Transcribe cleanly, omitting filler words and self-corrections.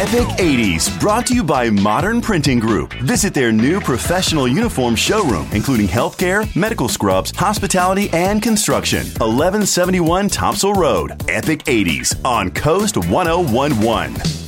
Epic 80s, brought to you by Modern Printing Group. Visit their new professional uniform showroom, including healthcare, medical scrubs, hospitality, and construction. 1171 Topsail Road. Epic 80s on Coast 1011.